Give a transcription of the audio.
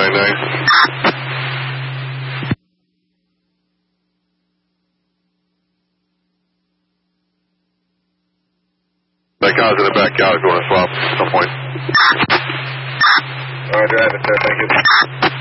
299. That car's in the backyard if you want to swap at some point. Roger, I have it, sir. Thank you.